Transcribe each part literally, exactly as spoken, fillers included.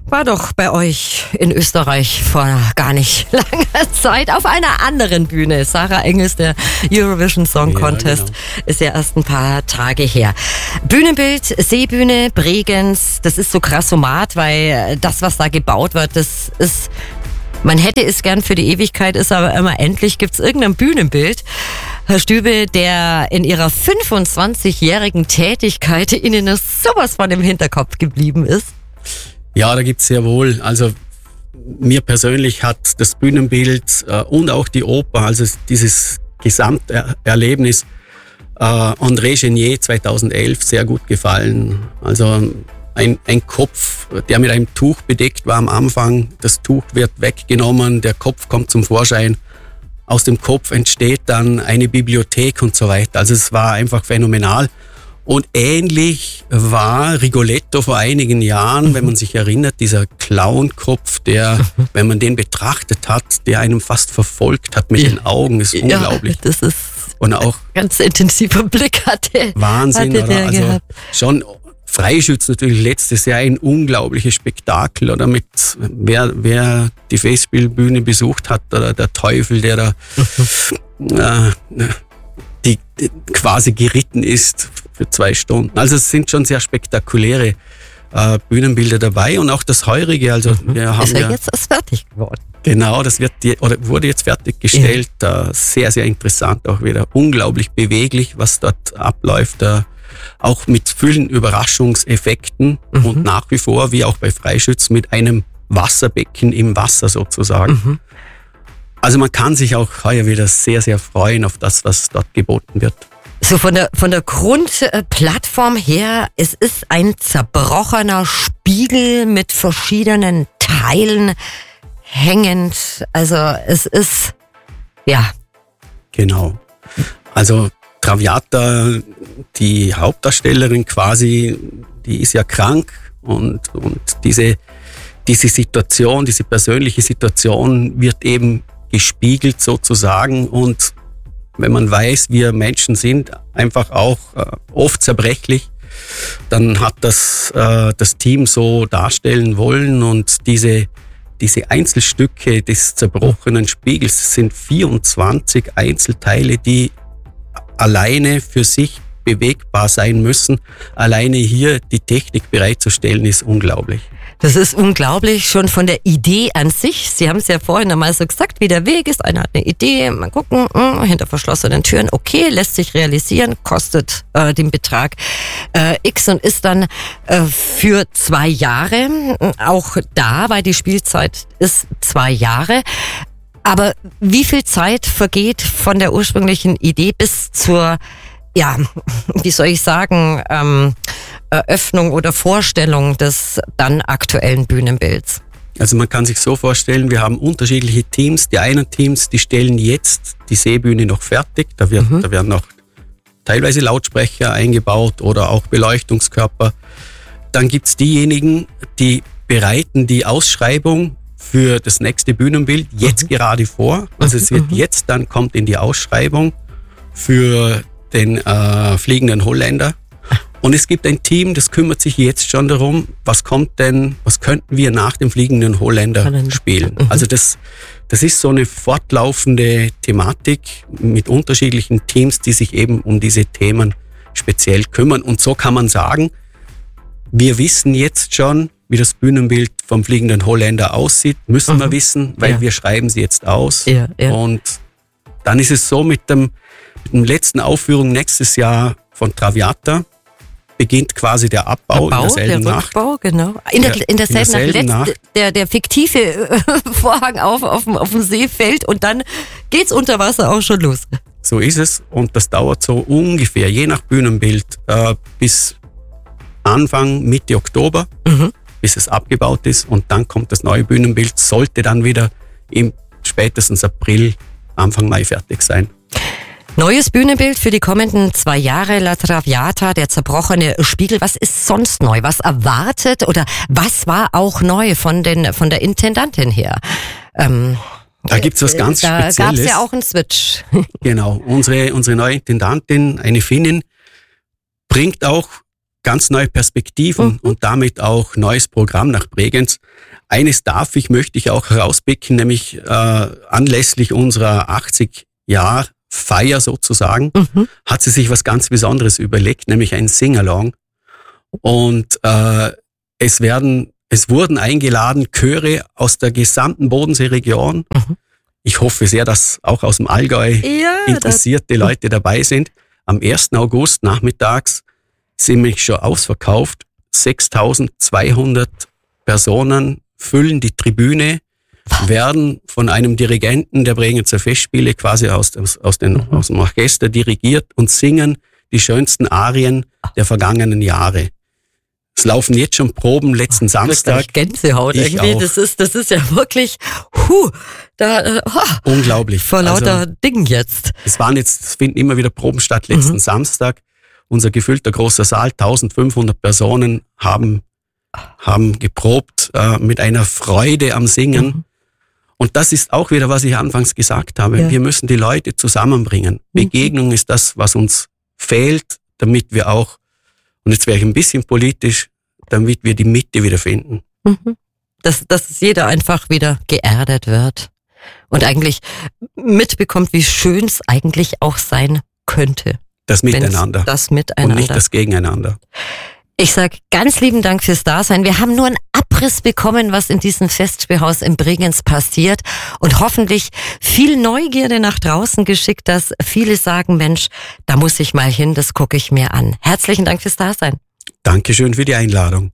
war doch bei euch in Österreich vor gar nicht langer Zeit auf einer anderen Bühne. Sarah Engels, der Eurovision Song Contest, ja, genau. Ist ja erst ein paar Tage her. Bühnenbild, Seebühne, Bregenz, das ist so krassomat, weil das, was da gebaut wird, das ist, man hätte es gern für die Ewigkeit, ist aber immer endlich, gibt's irgendein Bühnenbild. Herr Stübe, der in Ihrer fünfundzwanzigjährigen Tätigkeit Ihnen das sowas von im Hinterkopf geblieben ist? Ja, da gibt's sehr wohl. Also mir persönlich hat das Bühnenbild äh, und auch die Oper, also dieses Gesamterlebnis äh, André Chenier zweitausendelf sehr gut gefallen. Also ein, ein Kopf, der mit einem Tuch bedeckt war am Anfang. Das Tuch wird weggenommen, der Kopf kommt zum Vorschein. Aus dem Kopf entsteht dann eine Bibliothek und so weiter. Also es war einfach phänomenal. Und ähnlich war Rigoletto vor einigen Jahren, wenn man sich erinnert, dieser Clownkopf, der, wenn man den betrachtet hat, der einem fast verfolgt hat mit ja. den Augen, ist unglaublich. Ja, das ist und auch ein ganz intensiver Blick hatte. Wahnsinn, hatte oder? Also gehabt. schon Freischütz natürlich letztes Jahr ein unglaubliches Spektakel, oder mit, wer, wer die Festspielbühne besucht hat, oder der Teufel, der da äh, die, die quasi geritten ist für zwei Stunden. Also es sind schon sehr spektakuläre äh, Bühnenbilder dabei und auch das Heurige. Also mhm. wir haben ist ja ja jetzt erst fertig geworden. Genau, das wird die, oder wurde jetzt fertiggestellt. Ja. Äh, sehr, sehr interessant auch wieder. Unglaublich beweglich, was dort abläuft. Äh, auch mit vielen Überraschungseffekten mhm. und nach wie vor, wie auch bei Freischütz, mit einem Wasserbecken im Wasser sozusagen. Mhm. Also man kann sich auch heuer wieder sehr, sehr freuen auf das, was dort geboten wird. So von der, von der Grundplattform her, es ist ein zerbrochener Spiegel mit verschiedenen Teilen hängend. Also es ist, ja. Genau. Also Traviata, die Hauptdarstellerin quasi, die ist ja krank und, und diese, diese Situation, diese persönliche Situation wird eben gespiegelt sozusagen, und wenn man weiß, wir Menschen sind einfach auch äh, oft zerbrechlich, dann hat das äh, das Team so darstellen wollen, und diese, diese Einzelstücke des zerbrochenen Spiegels, das sind vierundzwanzig Einzelteile, die alleine für sich bewegbar sein müssen. Alleine hier die Technik bereitzustellen, ist unglaublich. Das ist unglaublich, schon von der Idee an sich. Sie haben es ja vorhin einmal so gesagt, wie der Weg ist. Einer hat eine Idee, mal gucken, mh, hinter verschlossenen Türen, okay, lässt sich realisieren, kostet äh, den Betrag äh, X und ist dann äh, für zwei Jahre, auch da, weil die Spielzeit ist zwei Jahre. Aber wie viel Zeit vergeht von der ursprünglichen Idee bis zur, ja, wie soll ich sagen, ähm, Eröffnung oder Vorstellung des dann aktuellen Bühnenbilds? Also man kann sich so vorstellen, wir haben unterschiedliche Teams. Die einen Teams, die stellen jetzt die Seebühne noch fertig. Da, wird, mhm. da werden noch teilweise Lautsprecher eingebaut oder auch Beleuchtungskörper. Dann gibt's diejenigen, die bereiten die Ausschreibung für das nächste Bühnenbild jetzt mhm. gerade vor. Also es wird mhm. jetzt, dann kommt in die Ausschreibung für den äh, fliegenden Holländer. Und es gibt ein Team, das kümmert sich jetzt schon darum, was kommt denn, was könnten wir nach dem fliegenden Holländer Holländer. spielen. Mhm. Also das, das ist so eine fortlaufende Thematik mit unterschiedlichen Teams, die sich eben um diese Themen speziell kümmern. Und so kann man sagen, wir wissen jetzt schon, wie das Bühnenbild vom fliegenden Holländer aussieht, müssen mhm. wir wissen, weil ja. wir schreiben sie jetzt aus. Ja, ja. Und dann ist es so, mit dem, mit dem letzten Aufführung nächstes Jahr von Traviata beginnt quasi der Abbau Abbau, in derselben der Nacht. Rückbau, genau. In, der, in derselben, in derselben Nacht, Nacht. Der, der fiktive Vorhang auf, auf, dem, auf dem See fällt und dann geht's unter Wasser auch schon los. So ist es, und das dauert so ungefähr, je nach Bühnenbild, äh, bis Anfang, Mitte Oktober, mhm. bis es abgebaut ist, und dann kommt das neue Bühnenbild, sollte dann wieder im spätestens April, Anfang Mai fertig sein. Neues Bühnenbild für die kommenden zwei Jahre, La Traviata, der zerbrochene Spiegel. Was ist sonst neu? Was erwartet oder was war auch neu von, den, von der Intendantin her? Ähm, da gibt's was ganz da Spezielles. Da gab's ja auch einen Switch. Genau, unsere, unsere neue Intendantin, eine Finnin, bringt auch ganz neue Perspektiven mhm. und damit auch neues Programm nach Bregenz. Eines darf ich, möchte ich auch herauspicken, nämlich äh, anlässlich unserer achtzig Jahr Feier sozusagen, mhm. hat sie sich was ganz Besonderes überlegt, nämlich ein Sing-Along. Und äh, es werden, es wurden eingeladen Chöre aus der gesamten Bodenseeregion. Mhm. Ich hoffe sehr, dass auch aus dem Allgäu ja, interessierte Leute dabei sind. Am ersten August nachmittags sind nämlich schon ausverkauft. sechstausendzweihundert Personen füllen die Tribüne, werden von einem Dirigenten der Bregenzer Festspiele quasi aus, aus, aus, den, mhm. aus dem Orchester dirigiert und singen die schönsten Arien der vergangenen Jahre. Es laufen jetzt schon Proben letzten oh, Samstag. Gänsehaut ich irgendwie. Auch. Das ist, das ist ja wirklich, huh, da, oh, unglaublich. Vor lauter also, Dingen jetzt. Es waren jetzt, es finden immer wieder Proben statt letzten mhm. Samstag. Unser gefüllter großer Saal, eintausendfünfhundert Personen haben, haben geprobt äh, mit einer Freude am Singen. Mhm. Und das ist auch wieder, was ich anfangs gesagt habe. Ja. Wir müssen die Leute zusammenbringen. Mhm. Begegnung ist das, was uns fehlt, damit wir auch, und jetzt wäre ich ein bisschen politisch, damit wir die Mitte wiederfinden. Mhm. Dass, dass jeder einfach wieder geerdet wird und eigentlich mitbekommt, wie schön es eigentlich auch sein könnte. Das Miteinander. Das Miteinander. Und nicht das Gegeneinander. Ich sage ganz lieben Dank fürs Dasein. Wir haben nur einen Abriss bekommen, was in diesem Festspielhaus in Bregenz passiert und hoffentlich viel Neugierde nach draußen geschickt, dass viele sagen, Mensch, da muss ich mal hin, das gucke ich mir an. Herzlichen Dank fürs Dasein. Dankeschön für die Einladung.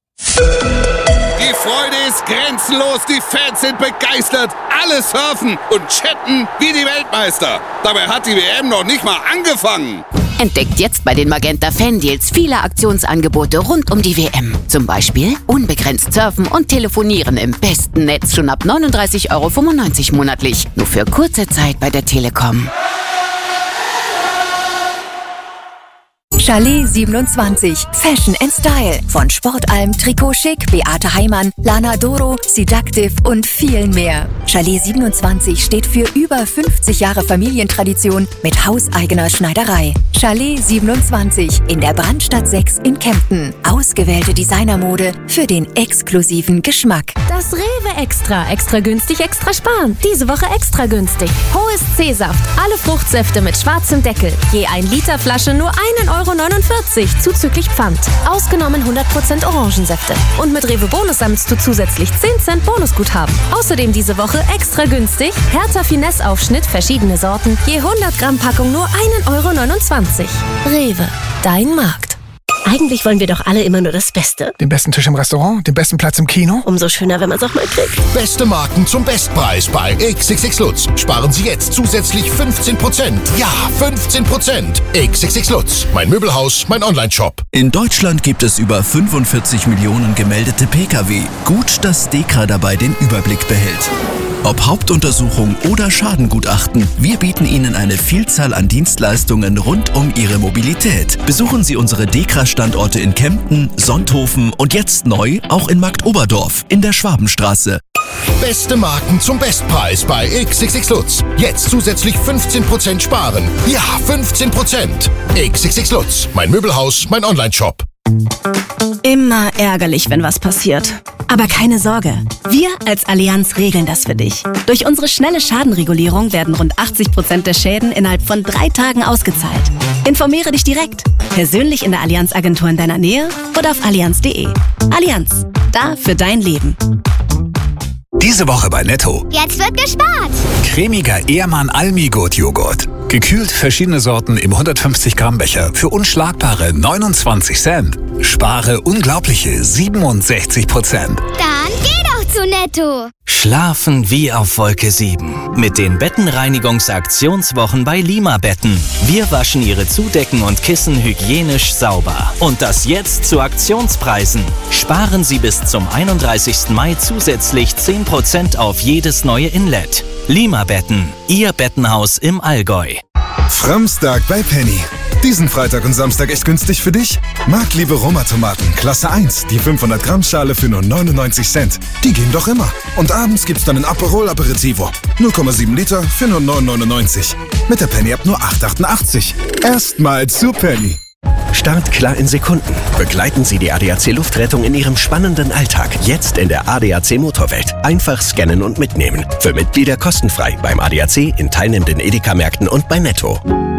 Die Freude ist grenzenlos, die Fans sind begeistert, alle surfen und chatten wie die Weltmeister. Dabei hat die W M noch nicht mal angefangen. Entdeckt jetzt bei den Magenta Fan-Deals viele Aktionsangebote rund um die W M. Zum Beispiel unbegrenzt surfen und telefonieren im besten Netz schon ab neununddreißig Euro fünfundneunzig monatlich. Nur für kurze Zeit bei der Telekom. Chalet siebenundzwanzig. Fashion and Style. Von Sportalm, Trikot Chic, Beate Heimann, Lana Doro, Seductive und vielen mehr. Chalet siebenundzwanzig steht für über fünfzig Jahre Familientradition mit hauseigener Schneiderei. Chalet siebenundzwanzig in der Brandstadt sechs in Kempten. Ausgewählte Designermode für den exklusiven Geschmack. Das Rewe Extra. Extra günstig, extra sparen. Diese Woche extra günstig. Hohes C-Saft. Alle Fruchtsäfte mit schwarzem Deckel. Je ein Liter Flasche nur einen Euro neunundvierzig zuzüglich Pfand. Ausgenommen hundert Prozent Orangensäfte. Und mit Rewe Bonus sammelst du zusätzlich zehn Cent Bonusguthaben. Außerdem diese Woche extra günstig. Hertha Finesse Aufschnitt, verschiedene Sorten. Je hundert Gramm Packung nur einen Euro neunundzwanzig. Rewe, dein Markt. Eigentlich wollen wir doch alle immer nur das Beste. Den besten Tisch im Restaurant, den besten Platz im Kino. Umso schöner, wenn man es auch mal kriegt. Beste Marken zum Bestpreis bei X X X Lutz. Sparen Sie jetzt zusätzlich fünfzehn Prozent. Ja, fünfzehn Prozent. X X X Lutz. Mein Möbelhaus, mein Online-Shop. In Deutschland gibt es über fünfundvierzig Millionen gemeldete Pkw. Gut, dass DEKRA dabei den Überblick behält. Ob Hauptuntersuchung oder Schadengutachten, wir bieten Ihnen eine Vielzahl an Dienstleistungen rund um Ihre Mobilität. Besuchen Sie unsere DEKRA-Standorte in Kempten, Sonthofen und jetzt neu auch in Marktoberdorf in der Schwabenstraße. Beste Marken zum Bestpreis bei X X X Lutz. Jetzt zusätzlich fünfzehn Prozent sparen. Ja, fünfzehn Prozent. X X X Lutz. Mein Möbelhaus, mein Online-Shop. Immer ärgerlich, wenn was passiert. Aber keine Sorge, wir als Allianz regeln das für dich. Durch unsere schnelle Schadenregulierung werden rund achtzig Prozent der Schäden innerhalb von drei Tagen ausgezahlt. Informiere dich direkt, persönlich in der Allianz-Agentur in deiner Nähe oder auf allianz punkt de. Allianz, da für dein Leben. Diese Woche bei Netto. Jetzt wird gespart. Cremiger Ehrmann Almi-Gurt-Joghurt. Gekühlt verschiedene Sorten im hundertfünfzig Gramm Becher für unschlagbare neunundzwanzig Cent. Spare unglaubliche siebenundsechzig Prozent. Dann geh doch zu Netto. Schlafen wie auf Wolke sieben. Mit den Bettenreinigungsaktionswochen bei Lima Betten. Wir waschen Ihre Zudecken und Kissen hygienisch sauber. Und das jetzt zu Aktionspreisen. Sparen Sie bis zum einunddreißigsten Mai zusätzlich zehn Prozent auf jedes neue Inlet. Lima Betten, Ihr Bettenhaus im Allgäu. Framstag bei Penny. Diesen Freitag und Samstag echt günstig für dich? Marktliebe Roma-Tomaten, Klasse eins, die fünfhundert Gramm Schale für nur neunundneunzig Cent. Die gehen doch immer. Und abends gibt's dann ein Aperol Aperitivo. null Komma sieben Liter für nur neun neunundneunzig. Mit der Penny ab nur acht achtundachtzig. Erstmal zu Penny. Start klar in Sekunden. Begleiten Sie die A D A C Luftrettung in Ihrem spannenden Alltag. Jetzt in der A D A C Motorwelt. Einfach scannen und mitnehmen. Für Mitglieder kostenfrei beim A D A C, in teilnehmenden Edeka-Märkten und bei Netto.